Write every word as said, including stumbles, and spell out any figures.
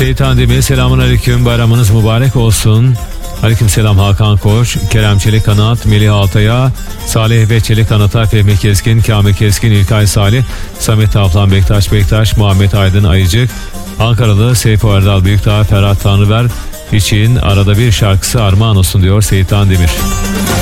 Seyitan Demir, selamun aleyküm, bayramınız mübarek olsun. Aleykümselam Hakan Koç, Kerem Çelik Kanat, Melih Altay'a, Salih ve Çelik Kanat'a, Fehmi Keskin, Kamil Keskin, İlkay Salih, Samet Taflan, Bektaş Bektaş, Muhammed Aydın Ayıcık, Ankaralı Seyfo Erdal Büyükdağ, Ferhat Tanrıver için arada bir şarkısı armağan olsun diyor Seyitan Demir.